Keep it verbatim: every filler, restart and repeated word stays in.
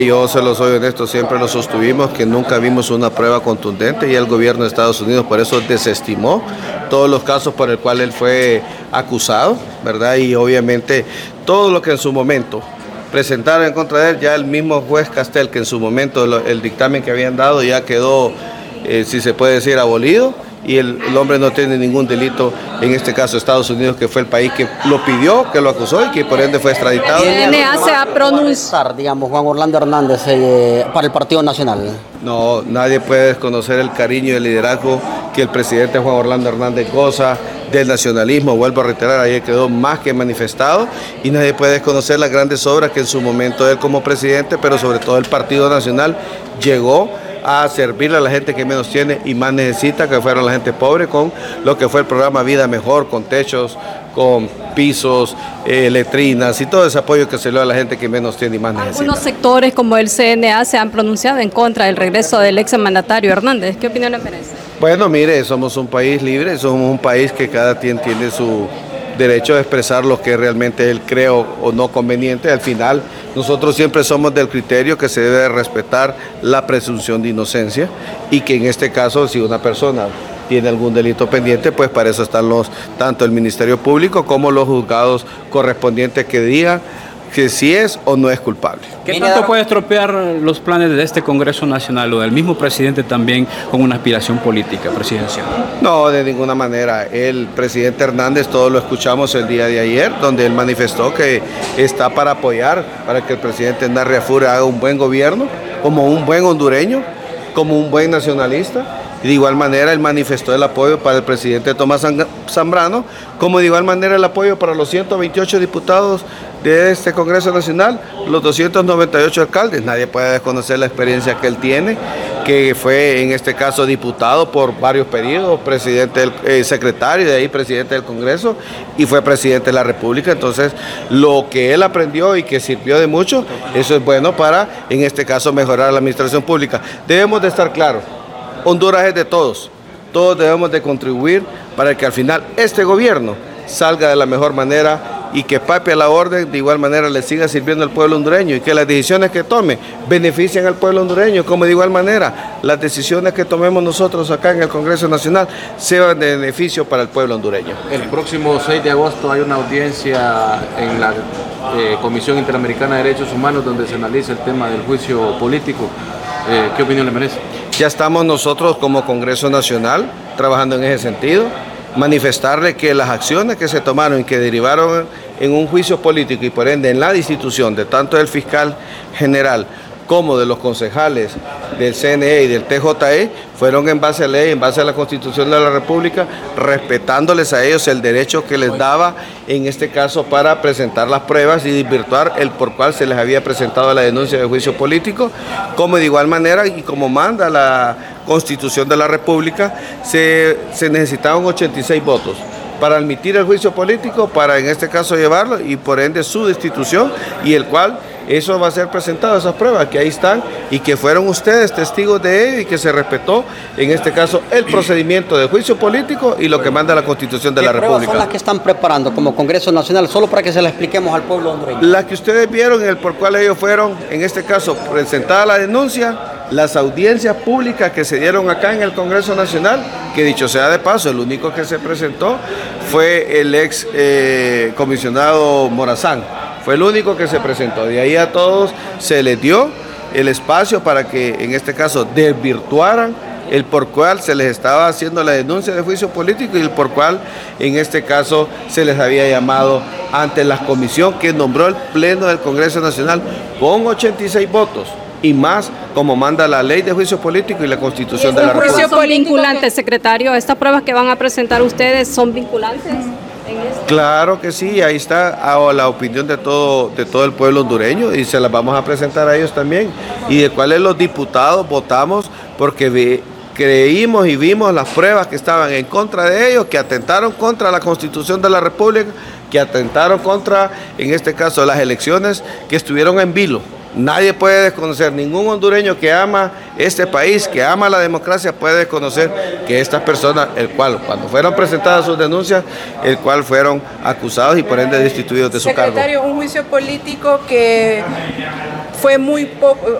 Yo se lo soy honesto, siempre lo sostuvimos que nunca vimos una prueba contundente y el gobierno de Estados Unidos por eso desestimó todos los casos por el cual él fue acusado, ¿verdad? Y obviamente todo lo que en su momento presentaron en contra de él, ya el mismo juez Castel, que en su momento el, el dictamen que habían dado ya quedó, eh, si se puede decir, abolido. Y el, el hombre no tiene ningún delito, en este caso Estados Unidos, que fue el país que lo pidió, que lo acusó y que por ende fue extraditado. ¿El C N A se ha pronunciado, digamos, Juan Orlando Hernández eh, para el Partido Nacional? No, nadie puede desconocer el cariño y el liderazgo que el presidente Juan Orlando Hernández goza del nacionalismo. Vuelvo a reiterar, ayer quedó más que manifestado y nadie puede desconocer las grandes obras que en su momento él como presidente, pero sobre todo el Partido Nacional, llegó a servirle a la gente que menos tiene y más necesita, que fueron la gente pobre, con lo que fue el programa Vida Mejor, con techos, con pisos, eh, letrinas y todo ese apoyo que se le da a la gente que menos tiene y más necesita. Algunos sectores como el C N A se han pronunciado en contra del regreso del ex mandatario Hernández. ¿Qué opinión le merece? Bueno, mire, somos un país libre, somos un país que cada quien tiene su derecho a expresar lo que realmente él cree o, o no conveniente. Al final, nosotros siempre somos del criterio que se debe respetar la presunción de inocencia y que en este caso, si una persona tiene algún delito pendiente, pues para eso están los tanto el Ministerio Público como los juzgados correspondientes que digan que si es o no es culpable. ¿Qué tanto puede estropear los planes de este Congreso Nacional o del mismo presidente también con una aspiración política presidencial? No, de ninguna manera. El presidente Hernández, todos lo escuchamos el día de ayer, donde él manifestó que está para apoyar, para que el presidente Henry Afure haga un buen gobierno, como un buen hondureño, como un buen nacionalista. Y de igual manera él manifestó el apoyo para el presidente Tomás Zambrano, como de igual manera el apoyo para los ciento veintiocho diputados de este Congreso Nacional, los doscientos noventa y ocho alcaldes. Nadie puede desconocer la experiencia que él tiene, que fue en este caso diputado por varios periodos, presidente del, eh, secretario, de ahí presidente del Congreso y fue presidente de la República. Entonces lo que él aprendió y que sirvió de mucho, eso es bueno para en este caso mejorar la administración pública. Debemos de estar claros, Honduras es de todos, todos debemos de contribuir para que al final este gobierno salga de la mejor manera y que pape la orden de igual manera le siga sirviendo al pueblo hondureño y que las decisiones que tome beneficien al pueblo hondureño, como de igual manera las decisiones que tomemos nosotros acá en el Congreso Nacional sean de beneficio para el pueblo hondureño. El próximo seis de agosto hay una audiencia en la eh, Comisión Interamericana de Derechos Humanos donde se analiza el tema del juicio político. Eh, ¿Qué opinión le merece? Ya estamos nosotros como Congreso Nacional trabajando en ese sentido, manifestarle que las acciones que se tomaron y que derivaron en un juicio político y por ende en la destitución de tanto del fiscal general como de los concejales del C N E y del T J E fueron en base a ley, en base a la Constitución de la República, respetándoles a ellos el derecho que les daba en este caso para presentar las pruebas y desvirtuar el por cual se les había presentado la denuncia de juicio político, como de igual manera y como manda la Constitución de la República, se, se necesitaban ochenta y seis votos para admitir el juicio político, para en este caso llevarlo y por ende su destitución y el cual eso va a ser presentado, esas pruebas que ahí están y que fueron ustedes testigos de ello y que se respetó en este caso el procedimiento de juicio político y lo que manda la Constitución de la República. ¿Qué pruebas son las que están preparando como Congreso Nacional, solo para que se las expliquemos al pueblo hondureño? Las que ustedes vieron, el por cual ellos fueron, en este caso, presentada la denuncia, las audiencias públicas que se dieron acá en el Congreso Nacional, que dicho sea de paso, el único que se presentó fue el ex eh, comisionado Morazán. Fue el único que se presentó. De ahí a todos se les dio el espacio para que en este caso desvirtuaran el por cual se les estaba haciendo la denuncia de juicio político y el por cual en este caso se les había llamado ante la comisión que nombró el Pleno del Congreso Nacional con ochenta y seis votos y más como manda la ley de juicio político y la Constitución de la República. ¿Son vinculantes, secretario? ¿Estas pruebas que van a presentar ustedes son vinculantes? Claro que sí, ahí está a la opinión de todo, de todo el pueblo hondureño y se las vamos a presentar a ellos también. Y de cuáles los diputados votamos porque ve, creímos y vimos las pruebas que estaban en contra de ellos, que atentaron contra la Constitución de la República, que atentaron contra, en este caso, las elecciones que estuvieron en vilo. Nadie puede desconocer, ningún hondureño que ama este país, que ama la democracia, puede desconocer que estas personas, el cual, cuando fueron presentadas sus denuncias, el cual fueron acusados y por ende destituidos de su cargo. Secretario, un juicio político que fue muy poco,